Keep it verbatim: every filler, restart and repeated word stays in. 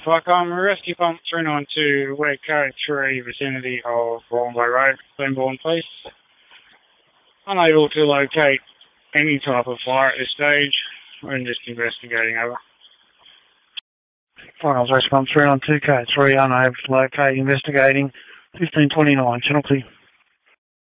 fuck, I'm a rescue pump three nine two, Wet Code three, vicinity of Bournemouth Road, Glenbourne, please. Unable to locate any type of fire at this stage. We're just investigating, over. Finals rescue pump three nine two, Code three, unable to locate, investigating, fifteen twenty-nine, channel two.